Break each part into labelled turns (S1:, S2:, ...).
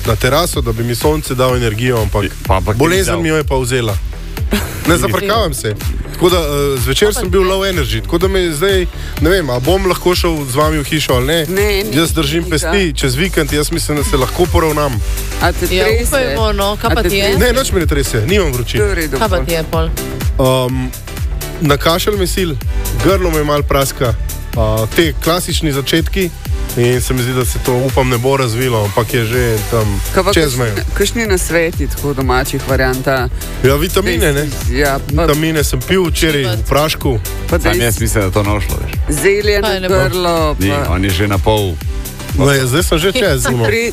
S1: na teraso, da bi mi sonce dal energijo, ampak bolezen mi jo je pa vzela. Ne zafrkavam se. Tako da zvečer sem bil low energy, tako da me zdaj, ne vem, a bom lahko šel z vami v hišo ali ne. Jaz držim pesti, čez vikend, jaz mislim, da se lahko poravnam.
S2: A te trese?
S3: Kaj pa ti je?
S1: Ne, noč me ne trese, nimam vročine.
S3: Kaj pa ti je, pol?
S1: Na kašelj me sil, grlo me mal praska, te klasični začetki in se mi zdi, da se to, upam, ne bo razvilo, ampak je že tam čez mejo.
S2: Kakšni nasveti, tako domačih varianta?
S1: Ja, vitamine, ne?
S2: Ja,
S1: vitamine sem pil včeraj v prašku.
S4: Sam jaz mislim, da to ne šlo, veš.
S2: Zelje na grlo.
S4: Ni, on je že na pol.
S1: Zdaj sem že čez.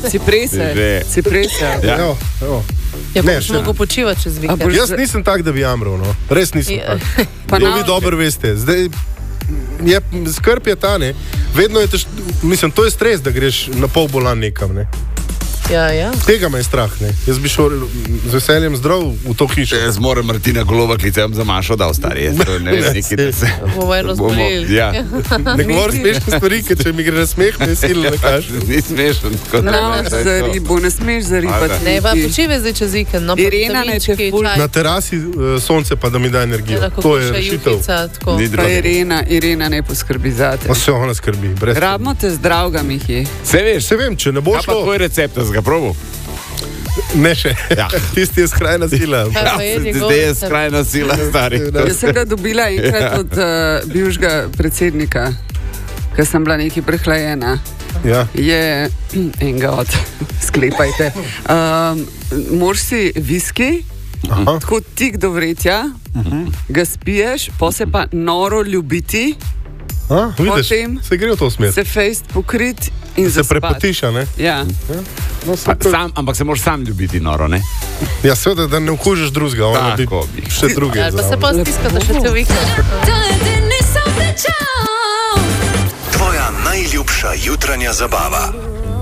S2: Ciprese.
S1: Ja, evo.
S3: Ja, boš mogo počivati čez vikend.
S1: Jaz nisem tak, da bi jamral, no. Res nisem tak. Vi dobro veste. Zdaj, skrb je ta, ne. Vedno je mislim, to je stres, da greš na pol bolan nekam, ne.
S3: Ja.
S1: Tega me je strah, ne. Jaz bi šel z veseljem zdrav v to hišo.
S4: Jaz moram Martina Goloba klicem za Mašo, da ostari. Ne vem, neki da se...
S3: Bomo eno zbolili.
S4: Ja.
S1: Ne govori smešne stvari, ker če mi gre na smeh, me silno ne kaže.
S4: Ni smešen.
S2: Za ribo, ne smeš za ribati.
S3: Ne, pa počivaj zdaj čez vikend.
S2: Irena ne te ful.
S1: Na terasi sonce pa da mi da energijo. To je rešitev.
S2: Pa Irena ne poskrbi za te.
S1: Pa se ona skrbi.
S2: Rabimo te zdravga, Mihi.
S1: Se vem, če ne bo šlo.
S4: Kaj pa tvoj recept, da si ga probal?
S1: Ne še. Ja. Tisti je skrajna sila.
S4: Zdaj je skrajna sila, stari.
S2: Jaz sem ga dobila enkrat od bivšega predsednika, ker sem bila nekaj prehlajena.
S1: Ja.
S2: Je enega od, sklepajte. Moraš si viski, tako tik do vretja, ga spiješ, se pa noro ljubiti.
S1: Vidiš, se gre v to smer.
S2: Se fejst pokrit in
S1: se prepotiš, ne?
S2: Ja.
S1: No,
S4: ampak se moraš sam ljubiti noro, ne?
S1: Ja, seveda, da ne okužiš drugega, ona bi še druge.
S3: Ali pa se pa stiskate še cel vikend.
S5: Tvoja najljubša jutranja zabava.